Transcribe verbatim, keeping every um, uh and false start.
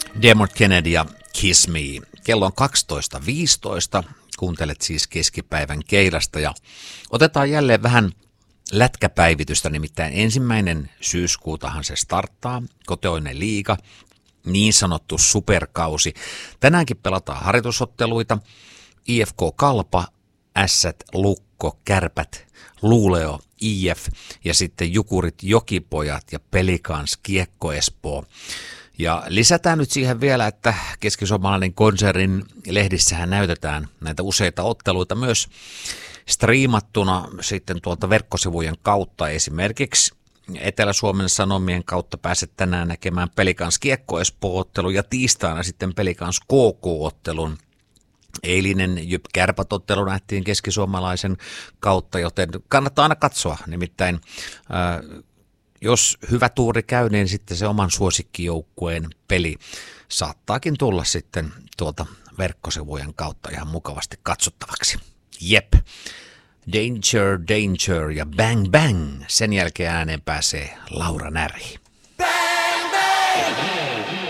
Dermot Kennedy ja Kiss Me. Kello on kaksitoista viisitoista. Kuuntelet siis keskipäivän keilasta ja otetaan jälleen vähän lätkäpäivitystä, nimittäin ensimmäinen syyskuutahan se starttaa, kotimainen liiga, niin sanottu superkausi. Tänäänkin pelataan harjoitusotteluita, I F K Kalpa, Ässät, Lukko, Kärpät, Luuleo, I F ja sitten Jukurit, Jokipojat ja Pelikans, Kiekko Espoo. Ja lisätään nyt siihen vielä, että keskisuomalainen konsernin lehdissähän näytetään näitä useita otteluita myös striimattuna sitten tuolta verkkosivujen kautta. Esimerkiksi Etelä-Suomen Sanomien kautta pääset tänään näkemään Pelikans Kiekko Espoo-ottelun ja tiistaina sitten Pelikans K K-ottelun. Eilinen Jyp Kärpät-ottelu nähtiin keskisuomalaisen kautta, joten kannattaa aina katsoa. Nimittäin ää, jos hyvä tuuri käy, niin sitten se oman suosikkijoukkueen peli saattaakin tulla sitten tuolta verkkosivujen kautta ihan mukavasti katsottavaksi. Jep. Danger, Danger ja Bang Bang. Sen jälkeen ääneen pääsee Laura Närhi. Bang, bang!